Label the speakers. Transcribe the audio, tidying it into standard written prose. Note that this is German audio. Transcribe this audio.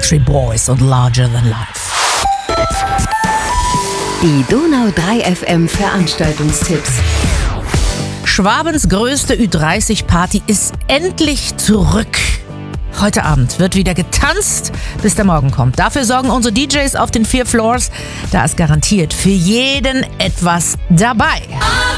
Speaker 1: Backstreet Boys und Larger Than Life.
Speaker 2: Die Donau 3 FM Veranstaltungstipps.
Speaker 1: Schwabens größte Ü30-Party ist endlich zurück. Heute Abend wird wieder getanzt, bis der Morgen kommt. Dafür sorgen unsere DJs auf den 4 Floors. Da ist garantiert für jeden etwas dabei.